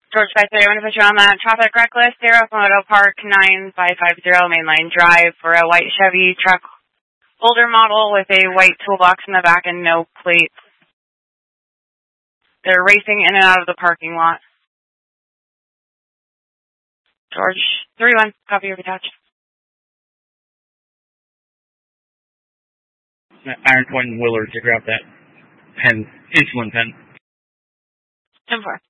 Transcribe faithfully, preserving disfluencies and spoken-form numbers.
George five three, I want to put you on that traffic reckless, Sierra Moto Park nine five five zero Mainline Drive for a white Chevy truck, older model with a white toolbox in the back and no plates. They're racing in and out of the parking lot. George three one, copy of attached. Iron Point and Willard to grab that pen, insulin pen. ten four.